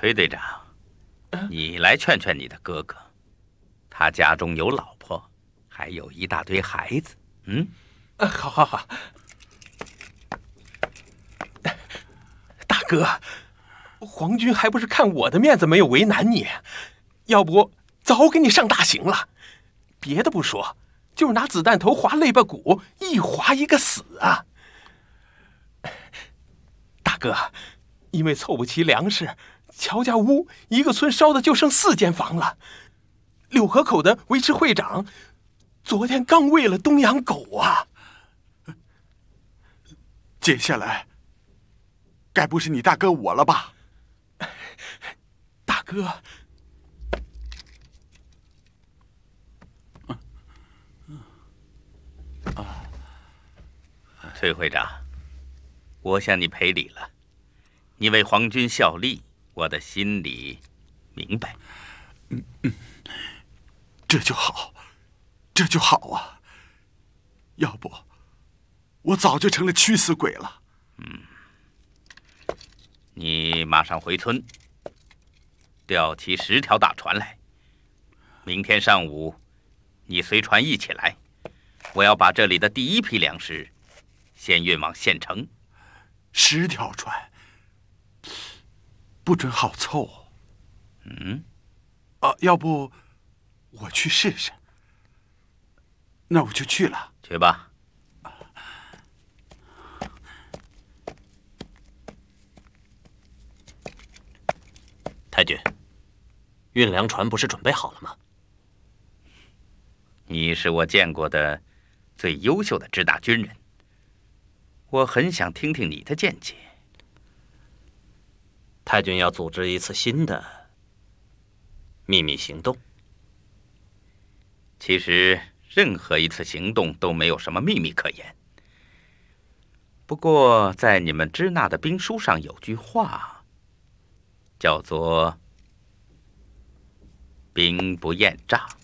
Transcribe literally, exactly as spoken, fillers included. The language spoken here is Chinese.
崔队长，你来劝劝你的哥哥，他家中有老婆，还有一大堆孩子。嗯， 啊，好，好，好。大哥，皇军还不是看我的面子没有为难你，要不早给你上大刑了。别的不说，就是拿子弹头划肋巴骨，一划一个死啊！大哥，因为凑不齐粮食，乔家屋一个村烧的就剩四间房了。柳河口的维持会长昨天刚喂了东洋狗啊！ 接下来该不是你大哥我了吧？ 大哥， 啊，崔会长，我向你赔礼了。你为皇军效力，我的心里明白。 嗯嗯，这就好，这就好啊！要不我早就成了屈死鬼了。 嗯，你马上回村，调齐十条大船来。明天上午，你随船一起来，我要把这里的第一批粮食先运往县城。 十条船，不准好凑。 嗯， 啊，要不我去试试？那我就去了。 去吧。 太君，运粮船不是准备好了吗？ 你是我见过的最优秀的支大军人，我很想听听你的见解。 太君要组织一次新的秘密行动。 其实任何一次行动都没有什么秘密可言。不过在你们支那的兵书上有句话，叫做“兵不厌诈”。